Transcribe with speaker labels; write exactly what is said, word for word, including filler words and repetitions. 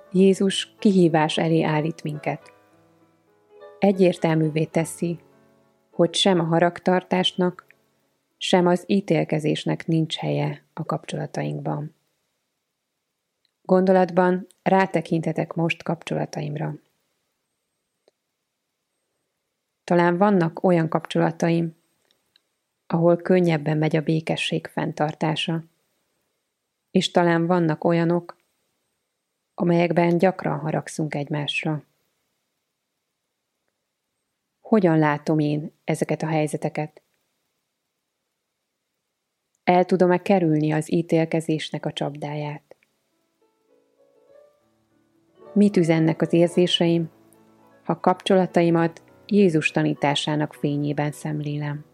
Speaker 1: Jézus kihívás elé állít minket. Egyértelművé teszi, hogy sem a haragtartásnak, sem az ítélkezésnek nincs helye a kapcsolatainkban. Gondolatban rátekintetek most kapcsolataimra. Talán vannak olyan kapcsolataim, ahol könnyebben megy a békesség fenntartása, és talán vannak olyanok, amelyekben gyakran haragszunk egymásra. Hogyan látom én ezeket a helyzeteket? El tudom-e kerülni az ítélkezésnek a csapdáját? Mit üzennek az érzéseim, ha kapcsolataimat Jézus tanításának fényében szemlélem?